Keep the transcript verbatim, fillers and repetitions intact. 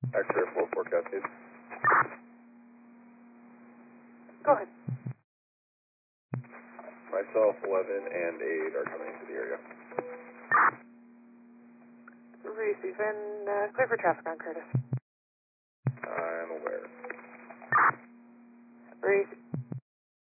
X-ray four forecast, please. Go ahead. Myself, eleven, and eight are coming into the area. Receive and uh, clear for traffic on Curtis. I'm aware. Receive.